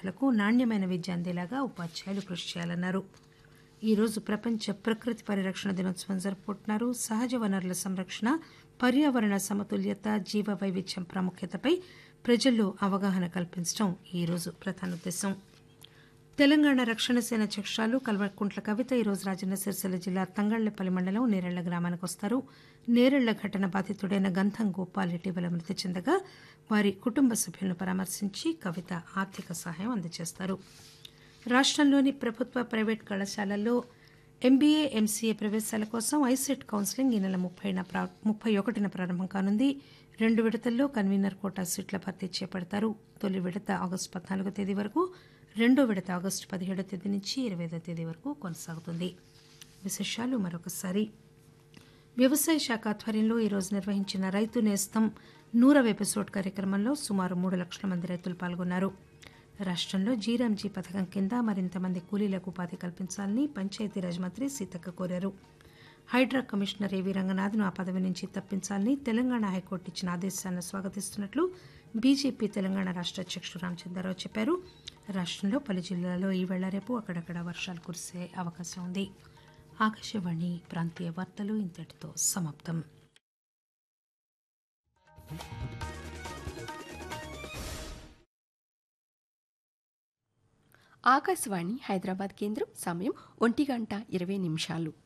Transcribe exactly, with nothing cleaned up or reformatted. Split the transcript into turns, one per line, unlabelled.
విద్యార్థులకు నాణ్యమైన విద్య అందేలాగా ఉపాధ్యాయులు కృషి చేయాలన్నారు. ఈరోజు ప్రపంచ ప్రకృతి పరిరక్షణ దినోత్సవం జరుపుకుంటున్నారు. సహజ వనరుల సంరక్షణ, పర్యావరణ సమతుల్యత, జీవ వైవిధ్యం ప్రాముఖ్యతపై ప్రజల్లో అవగాహన కల్పించడం ఈరోజు ప్రధాన ఉద్దేశం. తెలంగాణ రక్షణ సేన అధ్యక్షురాలు కల్వకుంట్ల కవిత ఈరోజు రాజన్న సిరిసిల్ల జిల్లా తంగళ్లపల్లి మండలం నేరెళ్ల గ్రామానికి వస్తారు. నేరెళ్ల ఘటన బాధితుడైన గంధం గోపాల్ ఇటీవల మృతి చెందగా వారి కుటుంబ సభ్యులను పరామర్శించి కవిత ఆర్థిక సహాయం అందజేస్తారు. రాష్టంలోని ప్రభుత్వ ప్రైవేటు కళాశాలల్లో ఎంబీఏ, ఎంసీఏ ప్రవేశాల కోసం ఐసెట్ కౌన్సిలింగ్ ఈ నెల ముప్పై ముప్పై ఒకటిన ప్రారంభం కానుంది. రెండు విడతల్లో కన్వీనర్ కోటా సీట్ల భర్తీ చేపడతారు. తొలి విడత ఆగస్టు పద్నాలుగో తేదీ వరకు, రెండో విడత ఆగస్టు పదిహేడో తేదీ నుంచి ఇరవై ఐదో తేదీ వరకు కొనసాగుతుంది. విశేషాలు మరొకసారి. వ్యవసాయ శాఖ ఆధ్వర్యంలో ఈరోజు నిర్వహించిన రైతు నేస్తం నూరవ ఎపిసోడ్ కార్యక్రమంలో సుమారు మూడు లక్షల మంది రైతులు పాల్గొన్నారు. రాష్టంలో జీరాంజీ పథకం కింద మరింత మంది కూలీలకు ఉపాధి కల్పించాలని పంచాయతీరాజ్ మంత్రి సీతక్క కోరారు. హైడ్రా కమిషనర్ ఏవీ రంగనాథ్ను ఆ పదవి నుంచి తప్పించాలని తెలంగాణ హైకోర్టు ఇచ్చిన ఆదేశాలను స్వాగతిస్తున్నట్లు బీజేపీ తెలంగాణ రాష్ట అధ్యక్షుడు రామచంద్రరావు చెప్పారు. రాష్టంలో పలు జిల్లాల్లో ఈవేళ రేపు అక్కడక్కడ వర్షాలు కురిసే అవకాశం ఉంది. ఆకాశవాణి ప్రాంతీయ వార్తలు ఇంతటితో సమాప్తం.
ఆకాశవాణి హైదరాబాద్ కేంద్రం. సమయం ఒంటి గంట ఇరవై నిమిషాలు.